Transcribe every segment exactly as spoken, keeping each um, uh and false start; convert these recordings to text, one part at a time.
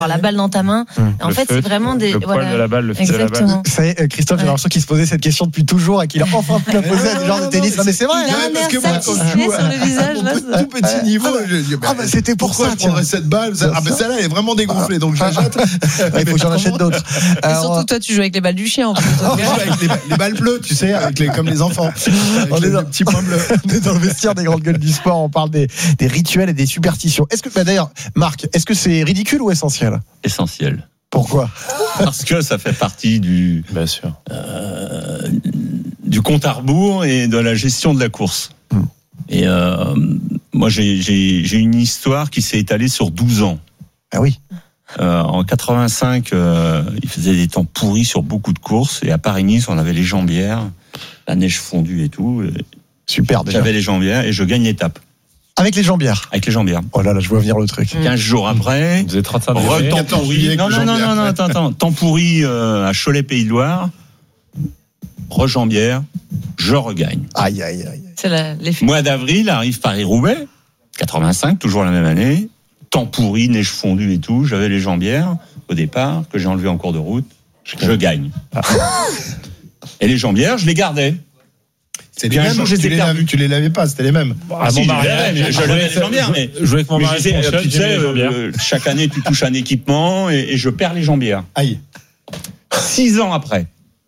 la balle dans ta main. Mmh. En le fait, feu, c'est vraiment des. Le poil voilà. de la balle, le fil de la balle. Ça y est, Christophe, j'ai l'impression qu'il se posait cette question depuis toujours et qu'il a enfin pu la poser à des joueurs de tennis. Non, mais c'est vrai. Il a un air satisfait sur le visage. Là, tout petit niveau. Ah, bah, c'était pour pourquoi ça. je prendrais cette balle. Ah, mais celle-là, elle est vraiment dégonflée, donc je la jette. Il faut que j'en achète d'autres. Et surtout, toi, tu joues avec les balles du chien, en plus. Je joue avec les, les balles bleues, tu sais, avec les, comme les enfants. On est, dans, petits points bleus. on est dans le vestiaire des grandes gueules du sport. On parle des, des rituels et des superstitions. Est-ce que, bah d'ailleurs, Marc, est-ce que c'est ridicule ou essentiel ? Essentiel. Pourquoi ? Parce que ça fait partie du, bien sûr, euh, du compte à rebours et de la gestion de la course. Mmh. Et euh, moi, j'ai, j'ai, j'ai une histoire qui s'est étalée sur douze ans. Ah oui. Euh, en quatre-vingt-cinq, euh, il faisait des temps pourris sur beaucoup de courses. Et à Paris-Nice, on avait les jambières, la neige fondue et tout. Et super déjà. J'avais les jambières et je gagne l'étape. Avec les jambières. Avec les jambières. Oh là là, je vois venir le truc. quinze jours après. Vous faisait trente-cinq degrés. Temps pourri. Non, non, non, non, non, attends, attends. Temps pourri euh, à Cholet, Pays de Loire. Re-jambière. Je regagne. Aïe, aïe, aïe. C'est la, l'effet. Mois d'avril, arrive Paris-Roubaix. quatre-vingt-cinq, toujours la même année. Temps pourri, neige fondue et tout. J'avais les jambières au départ, que j'ai enlevé en cours de route. Je gagne. Ah. Et les jambières, je les gardais. C'est les mêmes, tu, les lavais, tu les lavais pas, c'était les mêmes. Ah, si, bon, je lavais, je lavais les jambières, mais je jouais avec mon mari. Tu sais, euh, chaque année, tu touches un équipement et, et je perds les jambières. Aïe. Six ans après,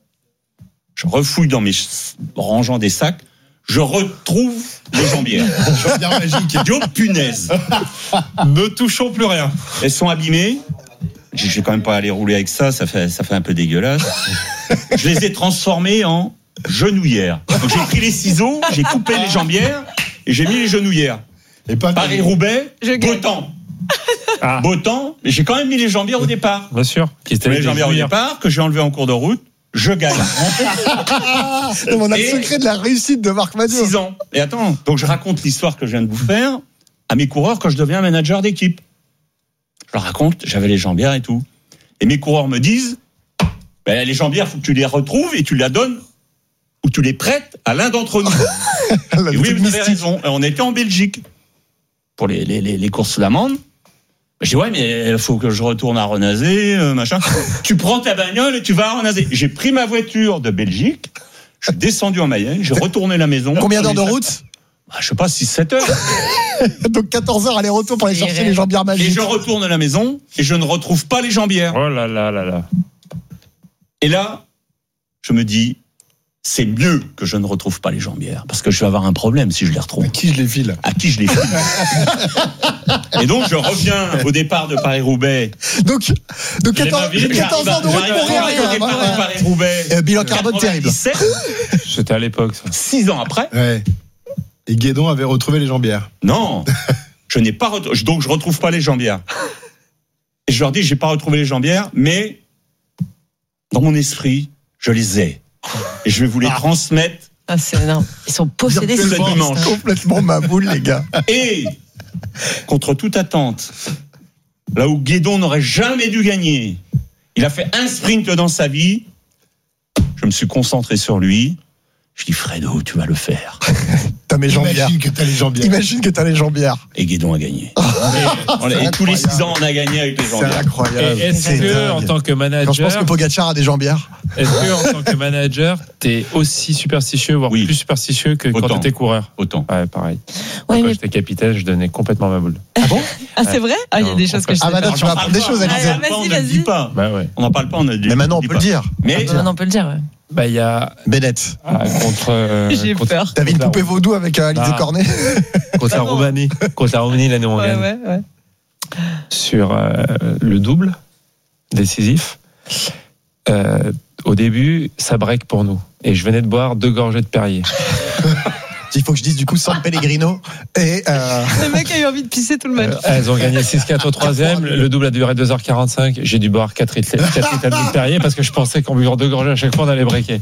je refouille dans mes rangeant des sacs, je retrouve les jambières. Jambières magiques. Yo, punaise. Ne touchons plus rien. Elles sont abîmées. Je vais quand même pas aller rouler avec ça, ça fait, ça fait un peu dégueulasse. Je les ai transformées en genouillères. Donc j'ai pris les ciseaux, j'ai coupé les jambières et j'ai mis les genouillères. Et pas Paris-Roubaix, beau temps. Ah. Beau temps, mais j'ai quand même mis les jambières au départ. Bien sûr. Qui étaient les jambières au départ, que j'ai enlevé en cours de route, je gagne. Non, on a et le secret de la réussite de Marc Madiot. six ans. Et attends, donc je raconte l'histoire que je viens de vous faire à mes coureurs quand je deviens manager d'équipe. Je leur raconte, j'avais les jambières et tout. Et mes coureurs me disent, ben, les jambières, il faut que tu les retrouves et tu les donnes ou tu les prêtes à l'un d'entre nous. Et oui, vous avez raison. On était en Belgique pour les, les, les, les courses flamandes. Je dis, ouais, mais il faut que je retourne à Renazé, euh, machin. Tu prends ta bagnole et tu vas à Renazé. J'ai pris ma voiture de Belgique, je suis descendu en Mayenne, j'ai retourné la maison. Combien d'heures de route ? Bah, je sais pas, six sept heures. Donc quatorze heures aller-retour pour aller chercher les jambières magiques. Et je retourne à la maison et je ne retrouve pas les jambières. Oh là là là là. Et là, je me dis, c'est mieux que je ne retrouve pas les jambières. Parce que je vais avoir un problème si je les retrouve. À qui je les file ? À qui je les file ? Et donc, je reviens au départ de Paris-Roubaix. Donc, donc quatorze heures de route pour rien. Au départ de Paris-Roubaix. Euh, bilan carbone terrible. C'était à l'époque, ça. Six ans après. Ouais. Et Guédon avait retrouvé les jambières. Non, je n'ai pas retrouvé. Donc, je ne retrouve pas les jambières. Et je leur dis, je n'ai pas retrouvé les jambières, mais dans mon esprit, je les ai. Et je vais vous les ah. transmettre. Ah, c'est énorme. Ils sont possédés ce dimanche. Complètement maboule, les gars. Et, contre toute attente, là où Guédon n'aurait jamais dû gagner, il a fait un sprint dans sa vie. Je me suis concentré sur lui. Je dis, Fredo, tu vas le faire. T'as mes jambières. Imagine que t'as les jambières. Imagine que t'as les jambières. Et Guédon a gagné. Et, et tous les six ans, on a gagné avec les jambières. C'est incroyable. Et est-ce c'est que, dingue. en tant que manager. Quand je pense que Pogacar a des jambières. Est-ce que, en tant que manager, t'es aussi superstitieux, voire oui. plus superstitieux que Autant. quand t'étais coureur ? Autant. Ouais, pareil. Ouais, quand mais... j'étais capitaine, je donnais complètement ma boule. Ah bon ? Ah, c'est vrai ? Ah, il y a des choses que je sais Ah, bah, pas. tu vas apprendre des choses, Alizé. Ah, vas-y, On ne vas-y. le dit pas. Bah ouais. On n'en parle pas, on ne le dit Mais maintenant, on peut pas. le dire. Mais Maintenant, on peut le dire, ouais. Bah, il y a. Bennett. Ah, contre. Euh, J'ai contre, peur. T'avais une poupée vaudou avec euh, Alizé ah. Cornet. Contre la Roumanie. Contre la Roumanie, l'année où on Ouais, gagne. ouais, ouais. Sur euh, le double décisif. Euh, au début, ça break pour nous. Et je venais de boire deux gorgées de Perrier. Il faut que je dise du coup San Pellegrino. Et euh... Le mec a eu envie de pisser tout le match. Euh, elles ont gagné six quatre au troisième. Le double a duré deux heures quarante-cinq. J'ai dû boire quatre litres de Perrier parce que je pensais qu'en buvant deux gorgées à chaque fois, on allait breaker.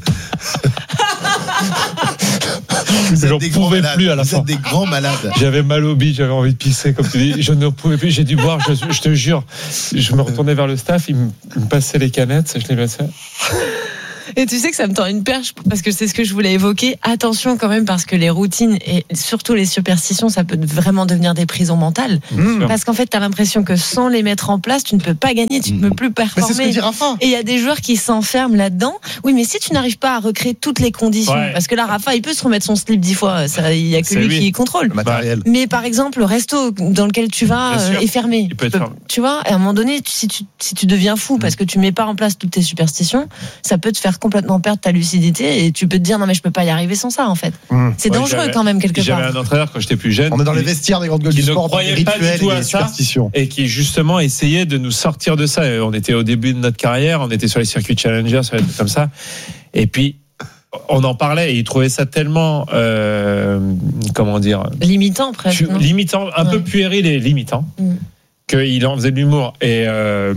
J'en pouvais plus à la vous fin. Vous êtes des grands malades. J'avais mal au bide, j'avais envie de pisser, comme tu dis. Je ne pouvais plus, j'ai dû boire, je, je te jure. Je me retournais vers le staff, il me, il me passait les canettes, je les passais. Et tu sais que ça me tend une perche parce que c'est ce que je voulais évoquer. Attention quand même parce que les routines et surtout les superstitions, ça peut vraiment devenir des prisons mentales. Mmh. Parce qu'en fait, tu as l'impression que sans les mettre en place, tu ne peux pas gagner, tu ne peux plus performer. Mais c'est ce que dit Rafa. Et il y a des joueurs qui s'enferment là-dedans. Oui, mais si tu n'arrives pas à recréer toutes les conditions, ouais. parce que là, Rafa, il peut se remettre son slip dix fois, il n'y a que c'est lui, lui qui contrôle. Le matériel. Mais par exemple, le resto dans lequel tu vas euh, est fermé. Il peut être fermé. Tu vois, à un moment donné, si tu, si tu deviens fou parce que tu mets pas en place toutes tes superstitions, ça peut te faire complètement perdre ta lucidité et tu peux te dire non mais je peux pas y arriver sans ça en fait. Mmh. C'est ouais, dangereux quand même quelque j'avais part. J'avais un entraîneur quand j'étais plus jeune. On est dans les vestiaires des grandes gueules du sport, on ne croyait pas du tout à ça et qui justement essayait de nous sortir de ça. On était au début de notre carrière, on était sur les circuits Challenger, sur les trucs comme ça. Et puis on en parlait et il trouvait ça tellement euh, comment dire limitant presque. Tu, limitant, un ouais. peu puéril et limitant. Mmh. Qu'il en faisait de l'humour et euh,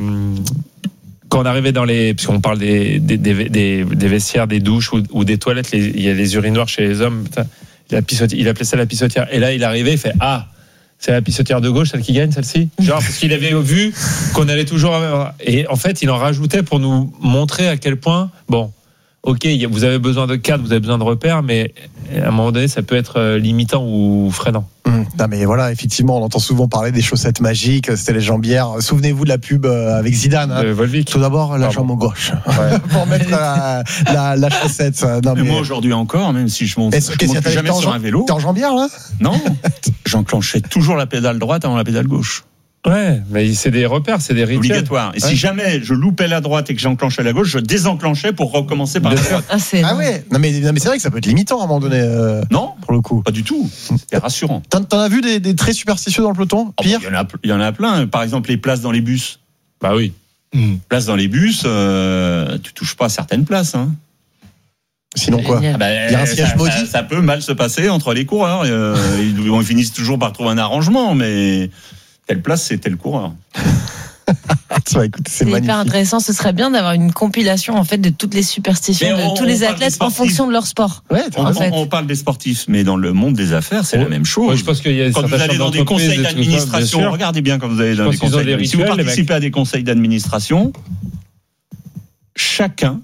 quand on arrivait dans les, parce qu'on parle des des, des, des, des vestiaires, des douches ou, ou des toilettes, les, il y a les urinoirs chez les hommes. Putain, la pissotière, il appelait ça la pissotière. Et là, il arrivait, il fait ah, c'est la pissotière de gauche, celle qui gagne, celle-ci. Genre parce qu'il avait vu qu'on allait toujours. Et en fait, il en rajoutait pour nous montrer à quel point bon. Ok, vous avez besoin de cadres, vous avez besoin de repères, mais à un moment donné, ça peut être limitant ou freinant. Mmh. Non mais voilà, effectivement, on entend souvent parler des chaussettes magiques, c'était les jambières. Souvenez-vous de la pub avec Zidane. Hein. Volvic. Tout d'abord, la Pardon. jambe gauche. Ouais. Pour mettre la, la, la chaussette. Non, mais, mais moi, aujourd'hui encore, même si je monte, je monte plus jamais sur un vélo. T'es en jambière, là ? Non, j'enclenchais toujours la pédale droite avant la pédale gauche. Ouais, mais c'est des repères, c'est des rituels. Obligatoire. Et ouais. si jamais je loupais la droite et que j'enclenchais la gauche, je désenclenchais pour recommencer par la droite. Ah, c'est ah ouais. Non mais, non mais c'est vrai que ça peut être limitant à un moment donné. Euh, non, pour le coup. Pas du tout. C'est rassurant. T'en, t'en as vu des, des très superstitieux dans le peloton ? Pire ? Il oh, bah, y, y en a plein. Par exemple, les places dans les bus. Bah oui. Mmh. Places dans les bus, euh, tu touches pas à certaines places. Hein. Sinon quoi ? Ah bah, il y a un siège ça, maudit. Ça, ça peut mal se passer entre les coureurs. Euh, ils, ils finissent toujours par trouver un arrangement, mais. Telle place, c'est tel coureur. Ça, écoute, c'est, c'est hyper intéressant. Ce serait bien d'avoir une compilation en fait de toutes les superstitions mais de on, tous les athlètes en fonction de leur sport. Ouais, on, en on, fait. on parle des sportifs, mais dans le monde des affaires, c'est ouais. la même chose. Ouais, je pense qu'il y a quand vous allez dans des conseils d'administration, ça, regardez bien quand vous allez dans des conseils d'administration. Si vous participez à des conseils d'administration, chacun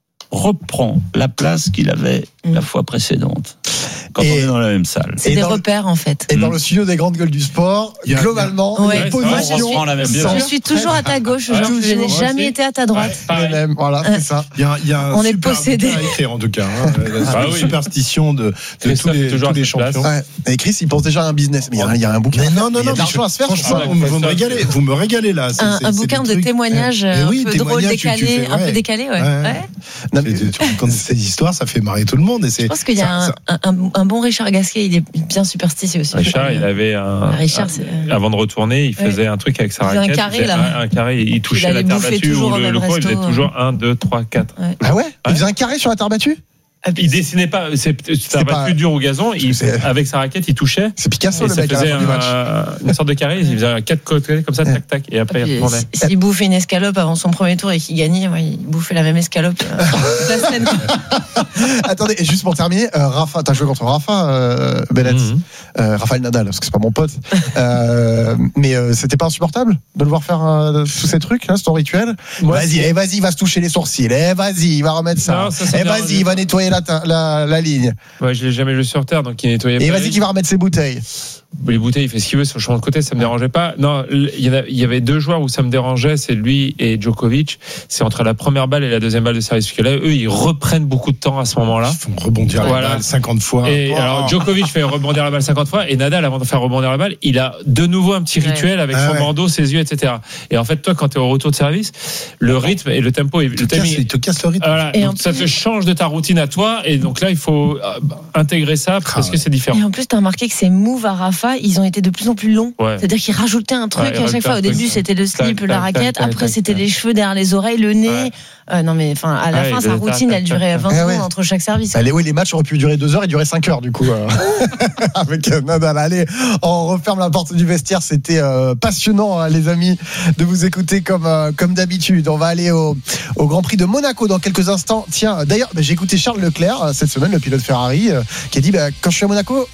reprend la place qu'il avait mmh. la fois précédente. Quand et on est dans la même salle. C'est et des repères en fait. Et mmh. dans le studio des grandes gueules du sport, a, globalement, ouais. les positions. Moi, je, suis, je suis toujours à ta gauche, genre, je n'ai jamais été à ta droite. Ouais, mêmes, voilà, c'est ça. Il y a, il y a un on est possédés. À écrire en tout cas. Hein. La ah, oui. superstition de, de tous, les, tous les champions. Ouais. Et Chris, il pense déjà à un business. Mais il y a, il y a un bouquin. Mais non, non, il y a non. de l'argent à se faire. Franchement, vous me régalez. Vous me régalez là. Un, un bouquin de témoignages un peu drôle, décalé, un peu décalé, ouais. Tu racontes ces histoires, ça fait marrer tout le monde. Je pense qu'il y a un bon Richard Gasquet, il est bien superstitieux aussi. Richard, il avait un. Richard, un avant de retourner, il faisait ouais. un truc avec sa raquette. Un carré, là. Un, un carré, il touchait il la terre battue ou le, le coin, il faisait toujours un, deux, trois, quatre. Ouais. Ah ouais, il faisait un carré sur la terre battue ? Il dessinait pas, c'est, c'est un pas plus dur au gazon. Il, avec sa raquette, il touchait. C'est Picasso le mec. Il faisait un, une sorte de carré. Il faisait quatre côtés comme ça, tac tac, et après il retournait. S'il bouffait une escalope avant son premier tour et qu'il gagnait, ouais, il bouffait la même escalope euh, toute la semaine. Attendez, et juste pour terminer, euh, Rafa, t'as joué contre Rafa, euh, Bellet, mm-hmm. euh, Raphaël Nadal, parce que c'est pas mon pote. euh, mais euh, c'était pas insupportable de le voir faire euh, tous ces trucs, là, ce rituel. Moi, vas-y, eh, vas-y, il va se toucher les sourcils. Eh, vas-y, il va remettre ça. Non, ça, ça eh, vas-y, il va nettoyer la, la, la ligne. Ouais, je l'ai jamais joué sur terre, donc il nettoyait pas. Et vas-y, qui va remettre ses bouteilles. Les bouteilles, il fait ce qu'il veut sur le champ de côté, ça me dérangeait pas. Non, il y, a, il y avait deux joueurs où ça me dérangeait, c'est lui et Djokovic. C'est entre la première balle et la deuxième balle de service. Parce que là, eux, ils reprennent beaucoup de temps à ce moment-là. Ils font rebondir voilà. la balle cinquante fois. Et oh. alors, Djokovic fait rebondir la balle cinquante fois, et Nadal, avant de faire rebondir la balle, il a de nouveau un petit rituel avec ah son ouais. bandeau, ses yeux, et cetera. Et en fait, toi, quand tu es au retour de service, le rythme et le tempo, il te, casse, il te casse le rythme. Voilà, donc ça te change de ta routine à toi, et donc là, il faut intégrer ça parce ah, que c'est différent. Et en plus, tu as remarqué que ces moves à Rafa, ils ont été de plus en plus long. Ouais. C'est-à-dire qu'il rajoutait un truc ouais, à chaque fois. Au début, c'était le slip, tac, la raquette. Tac, après, tac, c'était tac. les cheveux derrière les oreilles, le nez. Ouais. Euh, non, mais enfin, à la ouais, fin, sa routine, tac, elle durait vingt secondes ouais. entre chaque service. Allez, oui, les matchs auraient pu durer deux heures et durer cinq heures, du coup. Euh, avec Nadal. Allez, on referme la porte du vestiaire. C'était euh, passionnant, hein, les amis, de vous écouter comme, euh, comme d'habitude. On va aller au, au Grand Prix de Monaco dans quelques instants. Tiens, d'ailleurs, bah, j'ai écouté Charles Leclerc euh, cette semaine, le pilote Ferrari, euh, qui a dit bah, quand je suis à Monaco,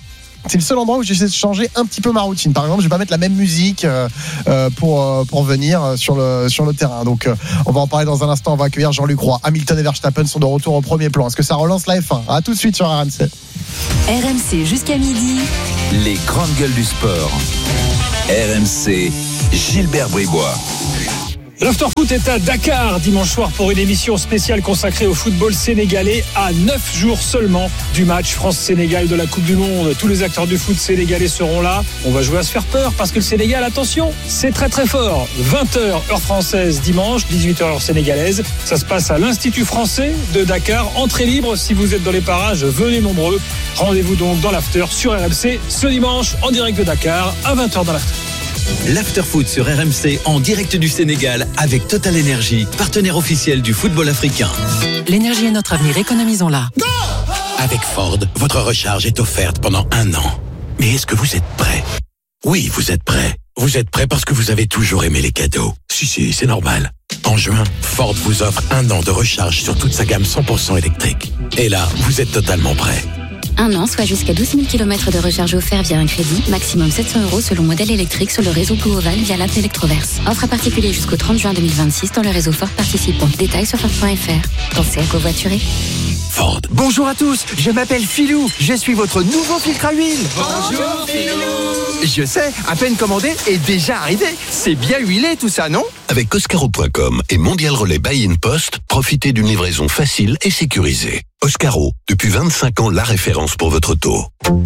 c'est le seul endroit où j'essaie de changer un petit peu ma routine. Par exemple, je vais pas mettre la même musique euh, euh, pour euh, pour venir sur le sur le terrain. Donc, euh, on va en parler dans un instant. On va accueillir Jean-Luc Roy. Hamilton et Verstappen sont de retour au premier plan. Est-ce que ça relance la F un? À tout de suite sur R M C. R M C jusqu'à midi. Les grandes gueules du sport. R M C, Gilbert Bribois. L'Afterfoot est à Dakar dimanche soir pour une émission spéciale consacrée au football sénégalais à neuf jours seulement du match France-Sénégal de la Coupe du Monde. Tous les acteurs du foot sénégalais seront là. On va jouer à se faire peur parce que le Sénégal, attention, c'est très très fort. vingt heures heure française dimanche, dix-huit heures heure sénégalaise. Ça se passe à l'Institut français de Dakar. Entrée libre, si vous êtes dans les parages, venez nombreux. Rendez-vous donc dans l'After sur R M C ce dimanche en direct de Dakar à vingt heures dans l'After. L'Afterfoot sur R M C en direct du Sénégal avec Total Energy, partenaire officiel du football africain. L'énergie est notre avenir, économisons-la. Avec Ford, votre recharge est offerte pendant un an. Mais est-ce que vous êtes prêt? Oui, vous êtes prêt. Vous êtes prêt parce que vous avez toujours aimé les cadeaux. Si, si, c'est normal. En juin, Ford vous offre un an de recharge sur toute sa gamme cent pour cent électrique. Et là, vous êtes totalement prêt. Un an, soit jusqu'à douze mille kilomètres de recharge offert via un crédit, maximum sept cents euros selon modèle électrique sur le réseau Blue Oval via l'app Electroverse. Offre à particulier jusqu'au trente juin deux mille vingt-six dans le réseau Ford participant. Détails sur Ford point F R. Pensez à covoiturer. Ford. Bonjour à tous, je m'appelle Philou, je suis votre nouveau filtre à huile. Bonjour Philou. Je sais, à peine commandé et déjà arrivé. C'est bien huilé tout ça, non? Avec Oscaro point com et Mondial Relais Buy-in Post, profitez d'une livraison facile et sécurisée. Oscaro, depuis vingt-cinq ans, la référence pour votre taux.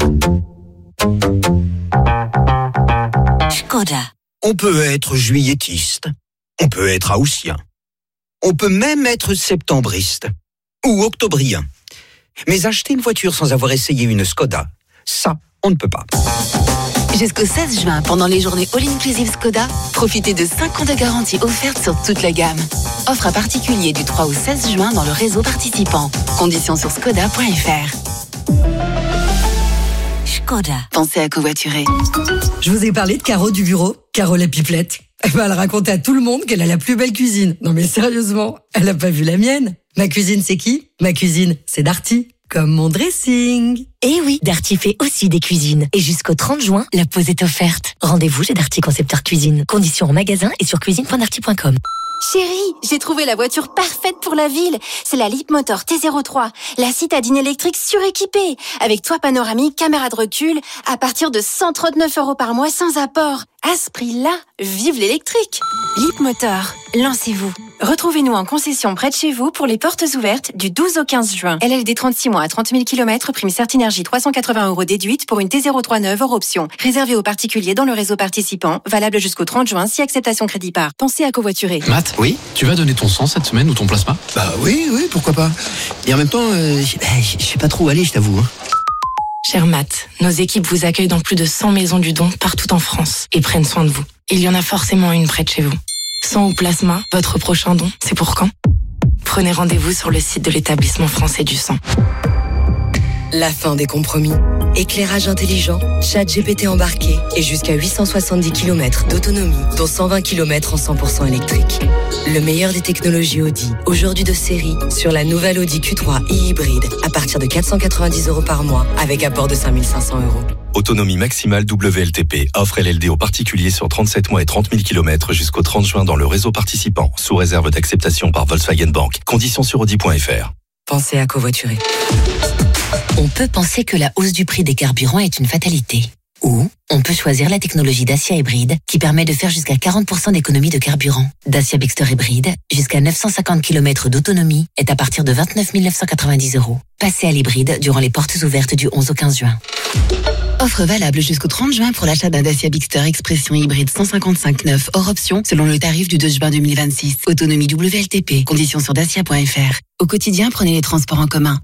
Skoda. On peut être juilletiste, on peut être haussien, on peut même être septembriste ou octobrien. Mais acheter une voiture sans avoir essayé une Skoda, ça, on ne peut pas. Jusqu'au seize juin, pendant les journées All-Inclusive Skoda, profitez de cinq ans de garantie offerte sur toute la gamme. Offre à particulier du trois au seize juin dans le réseau participant. Conditions sur skoda point F R. Skoda. Pensez à covoiturer. Je vous ai parlé de Caro du bureau, Caro la pipelette. Elle va raconter à tout le monde qu'elle a la plus belle cuisine. Non mais sérieusement, elle a pas vu la mienne. Ma cuisine, c'est qui? Ma cuisine, c'est Darty. Comme mon dressing. Eh oui, Darty fait aussi des cuisines. Et jusqu'au trente juin, la pause est offerte. Rendez-vous chez Darty Concepteur Cuisine. Conditions en magasin et sur cuisine point darty point com. Chérie, j'ai trouvé la voiture parfaite pour la ville. C'est la Leapmotor T zéro trois, la citadine électrique suréquipée, avec toit panoramique, caméra de recul, à partir de cent trente-neuf euros par mois sans apport. À ce prix-là, vive l'électrique. Leapmotor, lancez-vous. Retrouvez-nous en concession près de chez vous pour les portes ouvertes du douze au quinze juin. L L D trente-six mois à trente mille kilomètres, prime Certinergie trois cent quatre-vingts euros déduite pour une T zéro trois neuve hors option. Réservé aux particuliers dans le réseau participant, valable jusqu'au trente juin si acceptation crédit par. Pensez à covoiturer. Matt, oui, tu vas donner ton sang cette semaine ou ton plasma? Bah oui, oui, pourquoi pas. Et en même temps, euh, je sais pas trop où aller, je t'avoue. Hein. Cher Matt, nos équipes vous accueillent dans plus de cent maisons du don partout en France et prennent soin de vous. Il y en a forcément une près de chez vous. Sang ou plasma, votre prochain don, c'est pour quand? Prenez rendez-vous sur le site de l'établissement français du sang. La fin des compromis. Éclairage intelligent, chat G P T embarqué et jusqu'à huit cent soixante-dix kilomètres d'autonomie, dont cent vingt kilomètres en cent pour cent électrique. Le meilleur des technologies Audi, aujourd'hui de série, sur la nouvelle Audi Q trois e-hybride, à partir de quatre cent quatre-vingt-dix euros par mois, avec apport de cinq mille cinq cents euros. Autonomie maximale W L T P. Offre L L D aux particuliers sur trente-sept mois et trente mille kilomètres jusqu'au trente juin dans le réseau participant, sous réserve d'acceptation par Volkswagen Bank. Conditions sur audi point F R. Pensez à covoiturer. On peut penser que la hausse du prix des carburants est une fatalité. Ou on peut choisir la technologie Dacia Hybride qui permet de faire jusqu'à quarante pour cent d'économie de carburant. Dacia Bigster Hybride, jusqu'à neuf cent cinquante kilomètres d'autonomie, est à partir de vingt-neuf mille neuf cent quatre-vingt-dix euros. Passez à l'hybride durant les portes ouvertes du onze au quinze juin. Offre valable jusqu'au trente juin pour l'achat d'un Dacia Bigster Expression hybride cent cinquante-cinq neuf hors option selon le tarif du deux juin deux mille vingt-six. Autonomie W L T P. Conditions sur dacia point F R. Au quotidien, prenez les transports en commun.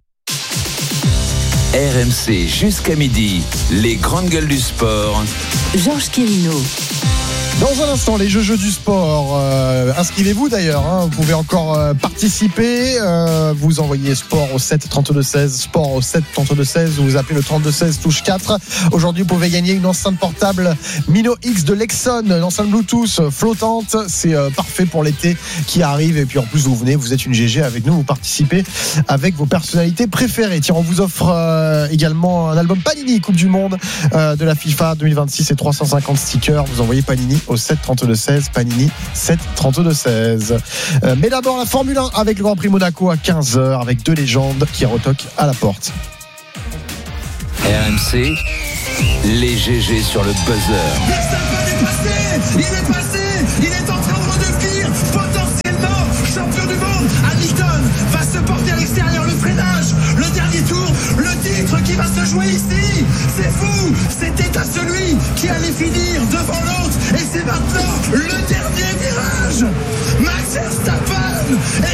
R M C jusqu'à midi, les grandes gueules du sport. Georges Quirino. Dans un instant, les jeux jeux du sport. Euh, inscrivez-vous d'ailleurs. Hein, vous pouvez encore euh, participer. Euh, vous envoyez sport au sept trente-deux seize, sport au sept trente-deux seize. Vous appelez le trente-deux seize touche quatre. Aujourd'hui, vous pouvez gagner une enceinte portable Mino X de Lexon, une enceinte Bluetooth flottante. C'est euh, parfait pour l'été qui arrive. Et puis en plus, vous venez, vous êtes une G G avec nous, vous participez avec vos personnalités préférées. Tiens, on vous offre euh, également un album Panini Coupe du Monde euh, de la FIFA deux mille vingt-six et trois cent cinquante stickers. Vous envoyez Panini au sept trente-deux seize, Panini sept trente-deux seize. Euh, mais d'abord la Formule un avec le Grand Prix Monaco à quinze heures avec deux légendes qui retoquent à la porte. R M C, les G G sur le buzzer. Verstappen est passé, il est passé, il est en train de redevenir potentiellement champion du monde. Hamilton va se porter à l'extérieur, le freinage, le dernier tour, le titre qui va se jouer ici. C'est fou, c'était à celui qui allait finir